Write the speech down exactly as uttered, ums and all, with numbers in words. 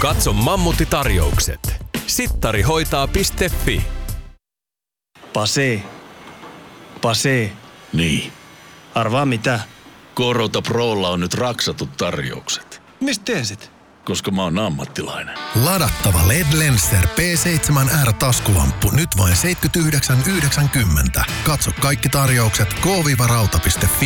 Katso Mammutti-tarjoukset. sittarihoitaa piste fi. Pase. Pase. Niin. Arvaa mitä? Korota Prolla on nyt raksatut tarjoukset. Mistä tiesit? Koska mä oon ammattilainen. Ladattava L E D Lenser P seitsemän R -taskulamppu nyt vain seitsemänkymmentäyhdeksän yhdeksänkymmentä. Katso kaikki tarjoukset k viiva rauta piste fi.